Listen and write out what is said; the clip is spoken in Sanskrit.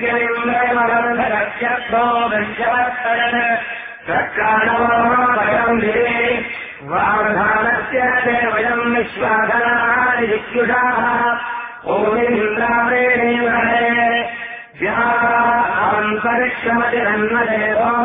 यज्ञलिङ्गमगन्धरक्षर्थो दृश्यवत्तरन् चक्राणो वयम् गिरे वाधानस्य ते वयम् विश्वाधनानि जिज्ञुषाः ओमिन्द्रावेणीवरे व्यान्तरिक्षमतिरन्मदेवो